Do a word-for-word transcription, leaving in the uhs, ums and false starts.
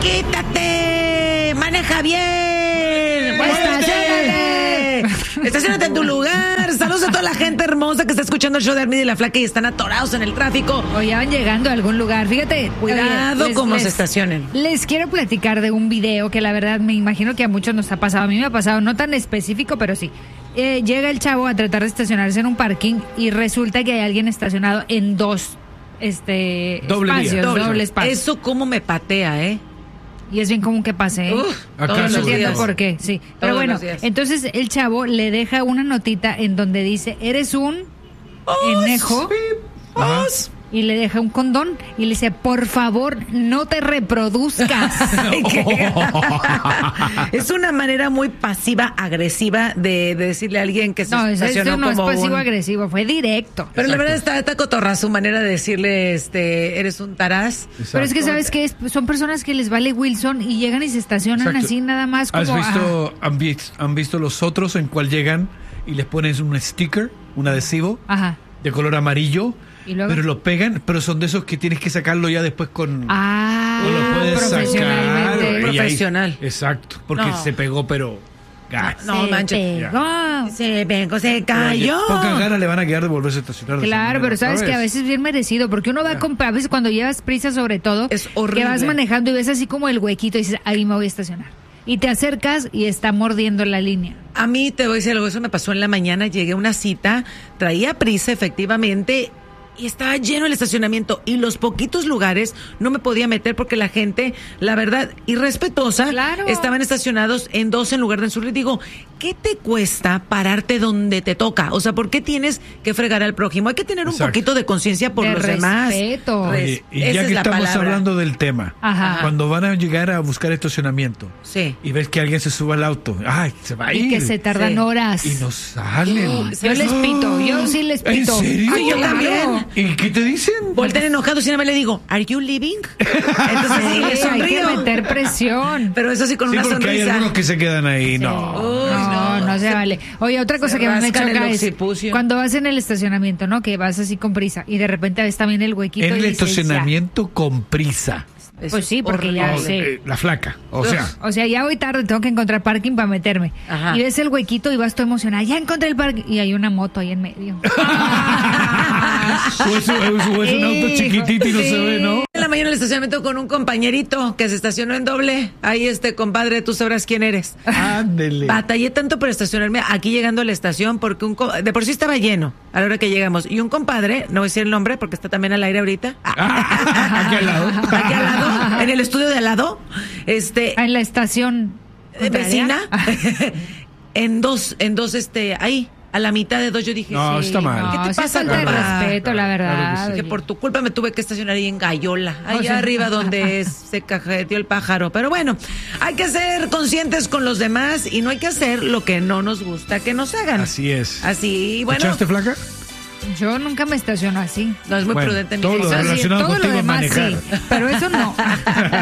quítate, maneja bien, estacionate, estacionate en tu lugar. Saludos a toda la gente hermosa que está escuchando el show de Armida y la Flaca y están atorados en el tráfico. O ya van llegando a algún lugar, fíjate. Cuidado oye, cómo les, se estacionen. Les quiero platicar de un video que la verdad me imagino que a muchos nos ha pasado. A mí me ha pasado, no tan específico, pero sí. Eh, llega el chavo a tratar de estacionarse en un parking y resulta que hay alguien estacionado en dos este doble espacios, doble, doble espacio. Eso cómo me patea, ¿eh? Y es bien común que pase, ¿eh? Uf, no entiendo por qué, sí. Pero todos bueno, entonces el chavo le deja una notita en donde dice, eres un oh, enejo. Oh, y le deja un condón y le dice, por favor, no te reproduzcas. Es una manera muy pasiva-agresiva de, de decirle a alguien que se no, estacionó eso no como es un... pasivo-agresivo, fue directo. Pero Exacto. La verdad está, está cotorra su manera de decirle, este, eres un taraz. Exacto. Pero es que, ¿sabes qué? Son personas que les vale Wilson y llegan y se estacionan Exacto. así nada más como... ¿Has visto, han, visto, han visto los otros en cual llegan y les pones un sticker, un adhesivo Ajá. de color amarillo? Pero lo pegan, pero son de esos que tienes que sacarlo ya después con... Ah, o lo puedes sacar. Profesional. Ahí, exacto, porque no. se pegó, pero... Gas. No, no manches. Se pegó, se cayó. Pocas ganas le van a quedar de volverse a estacionar. Claro, pero sabes que a veces es bien merecido, porque uno va a comprar, a veces cuando llevas prisa sobre todo, es horrible. Que vas manejando y ves así como el huequito y dices, ahí me voy a estacionar. Y te acercas y está mordiendo la línea. A mí, te voy a decir algo, eso me pasó en la mañana, llegué a una cita, traía prisa efectivamente... Y estaba lleno el estacionamiento y los poquitos lugares no me podía meter porque la gente, la verdad, irrespetuosa, claro. estaban estacionados en dos en lugar de en su. Le digo, ¿qué te cuesta pararte donde te toca? O sea, ¿por qué tienes que fregar al prójimo? Hay que tener un Exacto. poquito de conciencia por de los respeto. demás. Oye, y ya que estamos palabra. hablando del tema, Ajá. cuando van a llegar a buscar estacionamiento sí. y ves que alguien se sube al auto, ay, se va a ir. Y que se tardan sí. horas. Y no salen. Uh, yo les pito, yo sí les pito. ¿En serio? Ay, yo también. ¿Y qué te dicen? Voltean enojados y nada más le digo, ¿are you leaving? Entonces sí, sí, hay que meter presión. Pero eso sí con sí, una porque sonrisa. hay algunos que se quedan ahí, sí. no. Uy, no, no, no se vale. Oye, otra cosa que me choca es cuando vas en el estacionamiento, ¿no? Que vas así con prisa y de repente ves también el huequito. En el y dices, estacionamiento ya. Con prisa. Pues sí, porque ya sé. Sí. La flaca, o sea. O sea, ya voy tarde, tengo que encontrar parking para meterme. Ajá. Y ves el huequito y vas todo emocionada. Ya encontré el parking y hay una moto ahí en medio. o es, o es un auto chiquitito y no sí. se ve, ¿no? En la mañana en el estacionamiento con un compañerito que se estacionó en doble. Ahí, este, compadre, tú sabrás quién eres. Ándele. Batallé tanto por estacionarme aquí llegando a la estación porque un co- de por sí estaba lleno a la hora que llegamos. Y un compadre, no voy a decir el nombre porque está también al aire ahorita. Aquí al lado. Aquí al lado, en el estudio de al lado. Este. En la estación. Eh, vecina. en dos, en dos, este, ahí. A la mitad de dos yo dije, no, sí, está mal. ¿qué te no, pasa, falta de respeto, la verdad. Claro que, sí. que por tu culpa me tuve que estacionar ahí en Gallola, allá o sea, arriba donde se cajeteó el pájaro. Pero bueno, hay que ser conscientes con los demás y no hay que hacer lo que no nos gusta que nos hagan. Así es. Así, bueno. ¿Echaste flaca? Yo nunca me estaciono así. No, es muy bueno, prudente. Todo lo eso relacionado sí, todo contigo lo demás manejar. sí, pero eso no.